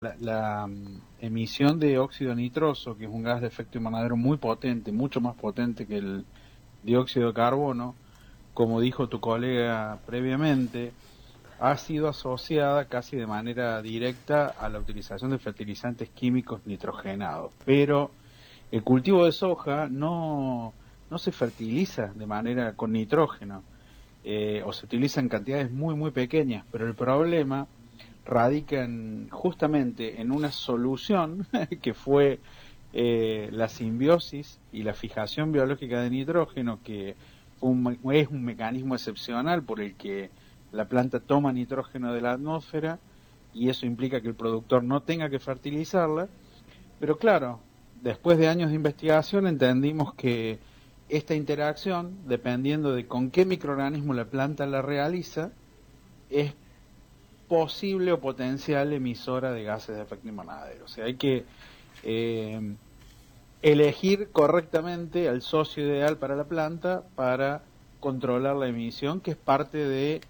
Emisión de óxido nitroso, que es un gas de efecto invernadero muy potente, mucho más potente que el dióxido de carbono, como dijo tu colega previamente, ha sido asociada casi de manera directa a la utilización de fertilizantes químicos nitrogenados. Pero el cultivo de soja no se fertiliza de manera con nitrógeno, o se utiliza en cantidades muy, muy pequeñas, pero el problema radica justamente en una solución que fue la simbiosis y la fijación biológica de nitrógeno, que es un mecanismo excepcional por el que la planta toma nitrógeno de la atmósfera, y eso implica que el productor no tenga que fertilizarla. Pero claro, después de años de investigación entendimos que esta interacción, dependiendo de con qué microorganismo la planta la realiza, es posible o potencial emisora de gases de efecto invernadero. O sea, hay que eh, elegir correctamente al socio ideal para la planta para controlar la emisión, que es parte de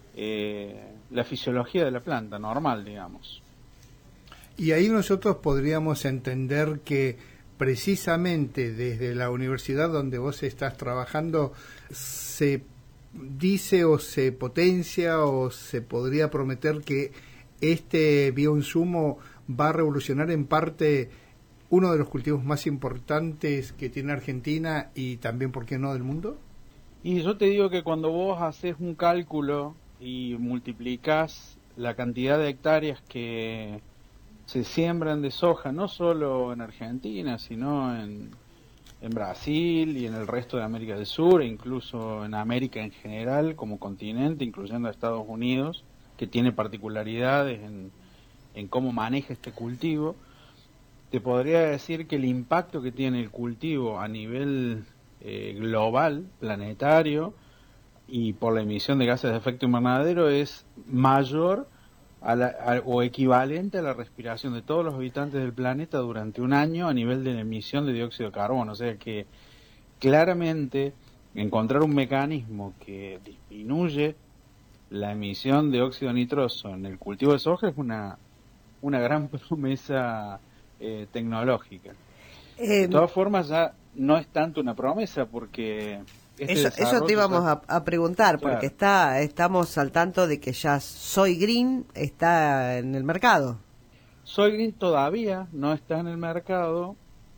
la fisiología de la planta normal, digamos. Y ahí nosotros podríamos entender que precisamente desde la universidad donde vos estás trabajando se dice o se potencia o se podría prometer que este bioinsumo va a revolucionar en parte uno de los cultivos más importantes que tiene Argentina y también, ¿por qué no?, del mundo. Y yo te digo que cuando vos haces un cálculo y multiplicás la cantidad de hectáreas que se siembran de soja, no solo en Argentina, sino en Brasil y en el resto de América del Sur, e incluso en América en general como continente, incluyendo a Estados Unidos, que tiene particularidades en cómo maneja este cultivo. Te podría decir que el impacto que tiene el cultivo a nivel global, planetario, y por la emisión de gases de efecto invernadero es mayor o equivalente a la respiración de todos los habitantes del planeta durante un año a nivel de la emisión de dióxido de carbono. O sea que claramente encontrar un mecanismo que disminuye la emisión de óxido nitroso en el cultivo de soja es una gran promesa tecnológica. De todas formas, ya no es tanto una promesa porque eso te íbamos a preguntar, claro, porque estamos al tanto de que ya Soy Green está en el mercado. Soy Green todavía no está en el mercado,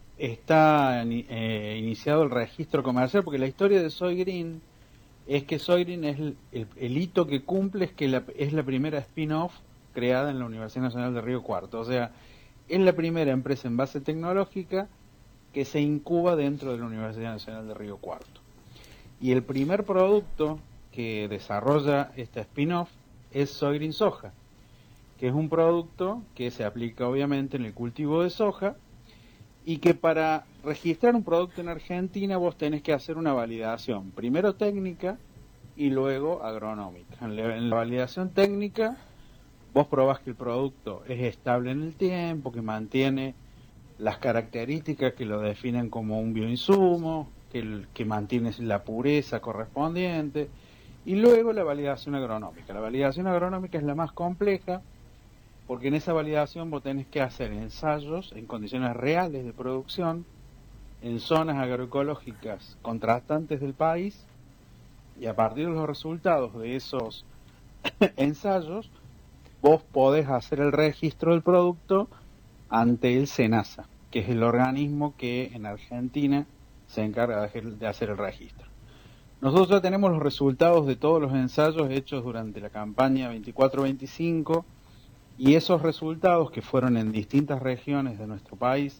está iniciado el registro comercial, porque la historia de Soy Green es que Soy Green es el hito que cumple, es que es la primera spin-off creada en la Universidad Nacional de Río Cuarto. O sea, es la primera empresa en base tecnológica que se incuba dentro de la Universidad Nacional de Río Cuarto. Y el primer producto que desarrolla esta spin-off es Soy Green Soja, que es un producto que se aplica obviamente en el cultivo de soja, y que para registrar un producto en Argentina vos tenés que hacer una validación, primero técnica y luego agronómica. En la validación técnica vos probás que el producto es estable en el tiempo, que mantiene las características que lo definen como un bioinsumo, que mantiene la pureza correspondiente, y luego la validación agronómica. La validación agronómica es la más compleja, porque en esa validación vos tenés que hacer ensayos en condiciones reales de producción, en zonas agroecológicas contrastantes del país, y a partir de los resultados de esos ensayos, vos podés hacer el registro del producto ante el SENASA, que es el organismo que en Argentina se encarga de hacer el registro. Nosotros ya tenemos los resultados de todos los ensayos hechos durante la campaña 24-25, y esos resultados, que fueron en distintas regiones de nuestro país,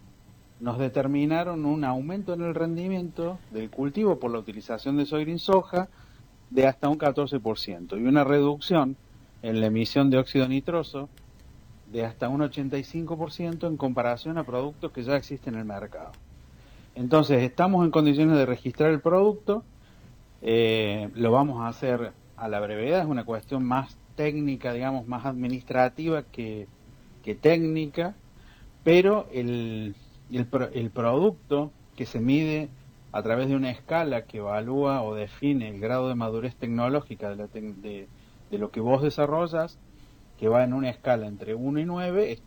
nos determinaron un aumento en el rendimiento del cultivo por la utilización de Soy Green Soja de hasta un 14%, y una reducción en la emisión de óxido nitroso de hasta un 85% en comparación a productos que ya existen en el mercado. Entonces, estamos en condiciones de registrar el producto, lo vamos a hacer a la brevedad, es una cuestión más técnica, digamos, más administrativa que técnica, pero el producto, que se mide a través de una escala que evalúa o define el grado de madurez tecnológica de lo que vos desarrollas, que va en una escala entre 1 y 9,